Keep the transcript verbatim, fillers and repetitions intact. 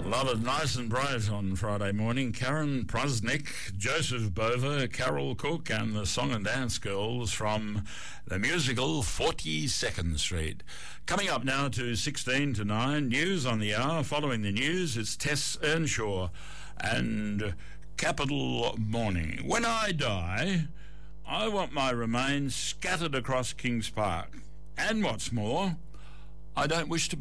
Love it nice and bright on Friday morning. Karen Prosnick, Joseph Bova, Carol Cook and the Song and Dance Girls from the musical forty-second Street. Coming up now to sixteen to nine, news on the hour. Following the news, it's Tess Earnshaw and Capital Morning. When I die, I want my remains scattered across Kings Park. And what's more, I don't wish to be